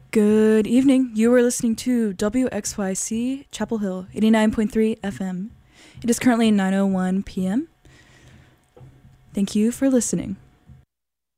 Good evening. You are listening to WXYC Chapel Hill 89.3 FM. It is currently 9:01 p.m. Thank you for listening.